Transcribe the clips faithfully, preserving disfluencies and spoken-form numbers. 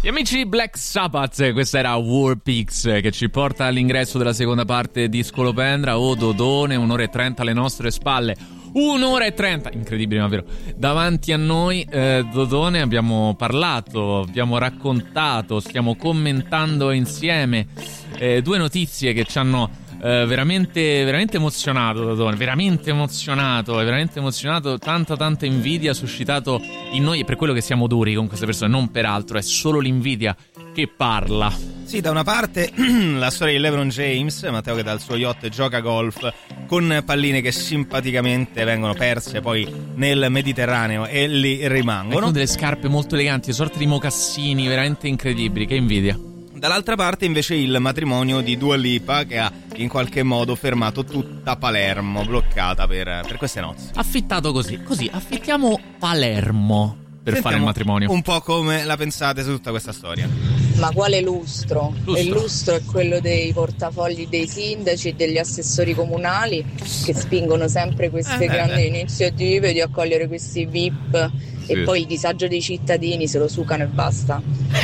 Amici di Black Sabbath, questa era War Pigs che ci porta all'ingresso della seconda parte di Scolopendra. Oh Dodone, un'ora e trenta alle nostre spalle. Un'ora e trenta, incredibile ma vero. Davanti a noi, eh, Dodone, abbiamo parlato, abbiamo raccontato, stiamo commentando insieme eh, due notizie che ci hanno eh, veramente, veramente emozionato, Dodone. Veramente emozionato, veramente emozionato. Tanta, tanta invidia suscitato in noi, e per quello che siamo duri con queste persone, non per altro, è solo l'invidia che parla. Sì, da una parte la storia di LeBron James, Matteo che dal suo yacht gioca golf con palline che simpaticamente vengono perse poi nel Mediterraneo e lì rimangono. Con delle scarpe molto eleganti, sorte di mocassini veramente incredibili, che invidia. Dall'altra parte invece il matrimonio di Dua Lipa che ha in qualche modo fermato tutta Palermo, bloccata per, per queste nozze. Affittato così, così, affittiamo Palermo per Sentiamo fare il matrimonio. Un po' come la pensate su tutta questa storia. Ma quale lustro? Lustro. Il lustro è quello dei portafogli dei sindaci e degli assessori comunali che spingono sempre queste Eh, grandi eh. iniziative di accogliere questi V I P Sì. e poi il disagio dei cittadini se lo sucano e basta.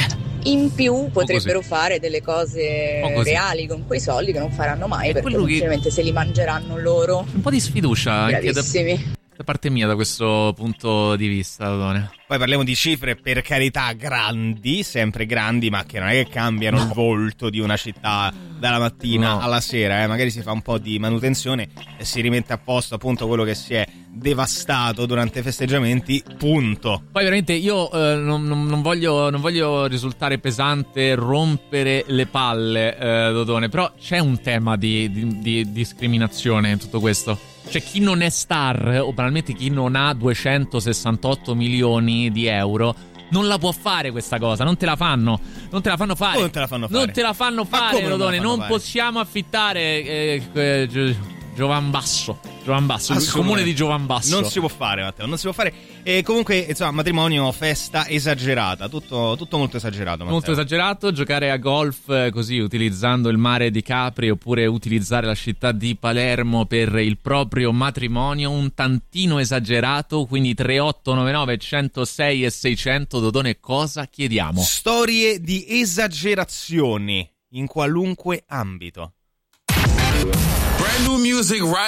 In più potrebbero così. fare delle cose Un po' così. reali con quei soldi che non faranno mai, È perché quello che- semplicemente se li mangeranno loro. Un po' di sfiducia anche da, Bravissimi. da parte mia da questo punto di vista, Dodone. Poi parliamo di cifre, per carità, grandi, sempre grandi, ma che non è che cambiano il volto di una città dalla mattina No. alla sera, eh. Magari si fa un po' di manutenzione e si rimette a posto appunto quello che si è devastato durante i festeggiamenti, punto. Poi veramente io eh, non, non- non voglio, non voglio risultare pesante, rompere le palle, eh, Dodone, però c'è un tema di, di- di discriminazione in tutto questo. Cioè chi non è star, o banalmente chi non ha duecentosessantotto milioni di euro, non la può fare questa cosa, non te la fanno, non te la fanno fare. Come non te la fanno fare? Non te la fanno Ma fare, come non Dodone, te la fanno non fare? possiamo affittare eh, eh, Gio- Giovanbasso, Giovanbasso, il comune di Giovanbasso. Non si può fare, Matteo, non si può fare. E comunque, insomma, matrimonio, festa esagerata, tutto, tutto molto esagerato, Matteo. Molto esagerato, giocare a golf eh, così utilizzando il mare di Capri oppure utilizzare la città di Palermo per il proprio matrimonio, un tantino esagerato, quindi tre otto nove nove centosei e seicento. Dodone, cosa chiediamo? Storie di esagerazioni in qualunque ambito. Brand new music right